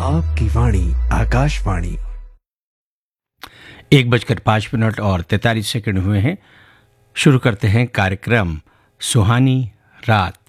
आपकी वाणी आकाशवाणी। 1:05 और 43 सेकंड हुए हैं। शुरू करते हैं कार्यक्रम सुहानी रात।